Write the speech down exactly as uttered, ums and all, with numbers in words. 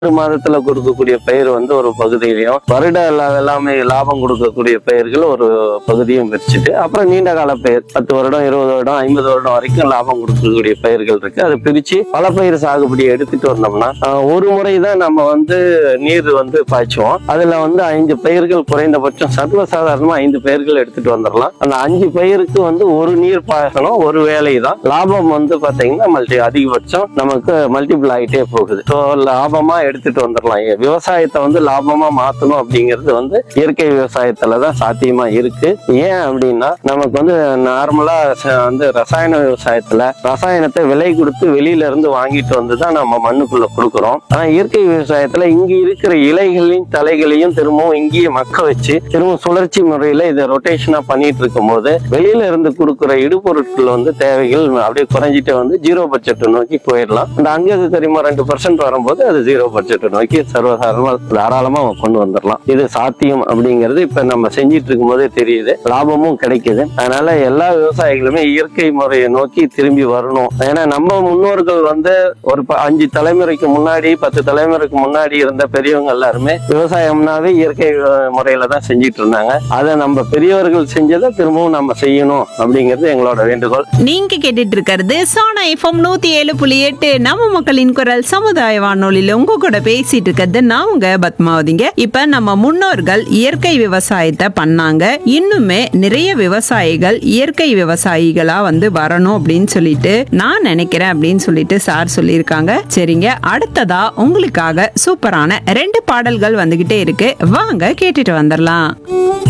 மாதத்துல கொடுக்கக்கூடிய பயிர் வந்து ஒரு பகுதியிலையும், வருட எல்லாமே லாபம் கொடுக்கக்கூடிய பயிர்கள் ஒரு பகுதியும் பிரிச்சுட்டு, அப்புறம் நீண்ட கால பயிர் பத்து வருடம் இருபது வருடம் ஐம்பது வருடம் வரைக்கும் லாபம் கொடுக்கக்கூடிய பயிர்கள் இருக்கு. அதை பிரிச்சு பல பயிர் சாகுபடி எடுத்துட்டு வந்தோம்னா ஒரு முறைதான் நம்ம வந்து நீர் வந்து பாய்ச்சுவோம். அதுல வந்து ஐந்து பயிர்கள் குறைந்தபட்சம் சர்வசாதாரணமா ஐந்து பயிர்கள் எடுத்துட்டு வந்துடலாம். அந்த அஞ்சு பயிருக்கு வந்து ஒரு நீர் பாய்ச்சணும், ஒரு வேலை தான். லாபம் வந்து பாத்தீங்கன்னா மல்டி அதிகபட்சம் நமக்கு மல்டிபிள் ஆகிட்டே போகுது. ஸோ லாபமா எடுத்துட்டு வந்துடலாம். விவசாயத்தை வந்து லாபமா மாத்தணும் அப்படிங்கிறது வந்து இயற்கை விவசாயத்துலதான் சாத்தியமா இருக்கு. ஏன் அப்படின்னா நமக்கு வந்து நார்மலா வந்து ரசாயன விவசாயத்துல ரசாயனத்தை விலை கொடுத்து வெளியில இருந்து வாங்கிட்டு வந்துதான் நம்ம மண்ணுக்குள்ள கொடுக்குறோம். ஆனா இயற்கை விவசாயத்துல இங்க இருக்கிற இலைகளையும் தலைகளையும் திரும்பவும் இங்கேயே மக்க வச்சு திரும்ப சுழற்சி முறையில இதை ரொட்டேஷனா பண்ணிட்டு இருக்கும் போது வெளியில இருந்து கொடுக்குற இடுபொருட்கள் வந்து தேவைகள் அப்படியே குறைஞ்சிட்டு வந்து ஜீரோ பட்ஜெட் நோக்கி போயிடலாம். அந்த அங்கக கரிமம் ரெண்டு பர்சன்ட் வரும்போது அது ஜீரோ பட்ஜெட் நோக்கி சர்வசாதாரணமா தாராளமா கொண்டு வந்துடலாம். இது சாத்தியம் அப்படிங்கிறது இப்ப நம்ம செஞ்சிட்டு இருக்கும் போதே தெரியுது. லாபமும் கிடைக்குது. அதனால எல்லா விவசாயிகளுமே இயற்கை முறையை நோக்கி திரும்பி வரணும். ஏன்னா நம்ம முன்னோர்கள் வந்து ஒரு அஞ்சு தலைமுறைக்கு முன்னாடி பத்து தலைமுறைக்கு முன்னாடி இருந்த பெரியவங்க எல்லாருமே விவசாயம்னாவே இயற்கை முறையில தான் செஞ்சிட்டு இருந்தாங்க. அதை நம்ம பெரியவர்கள் செஞ்சதை திரும்பவும் நம்ம செய்யணும் அப்படிங்கிறது எங்களோட வேண்டுகோள். நீங்க கேட்டுட்டு இருக்கிறது சோனா எஃப்எம் நூத்தி ஏழு புள்ளி எட்டு நம்ம மக்களின் குரல் சமுதாய வானொலியில உங்க கூட பேசிட்டு இருக்கிறது நான் உங்க பத்மாவதிங்க. இப்ப நம்ம முன்னோர்கள் இயற்கை விவசாயத்தை பண்ணாங்க. இன்னுமே நிறைய விவசாயிகள் இயற்கை விவசாயிகளா வந்து வரணும் அப்படின்னு சொல்லிட்டு நான் நினைக்கிறேன் அப்படின்னு சொல்லிட்டு சார் சொல்லியிருக்காங்க. சரிங்க, அடுத்ததா உங்களுக்காக சூப்பரான ரெண்டு பாடல்கள் வந்துகிட்டே இருக்கு. வாங்க கேட்டுட்டு வந்துடலாம்.